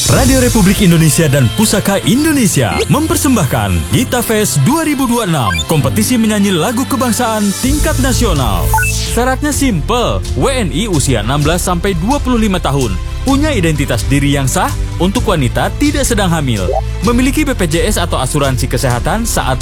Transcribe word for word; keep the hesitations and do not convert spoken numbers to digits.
Radio Republik Indonesia dan Pusaka Indonesia mempersembahkan Gita Fest dua ribu dua puluh enam, kompetisi menyanyi lagu kebangsaan tingkat nasional. Syaratnya simple, W N I usia enam belas sampai dua puluh lima tahun, punya identitas diri yang sah, untuk wanita tidak sedang hamil, memiliki B P J S atau asuransi kesehatan saat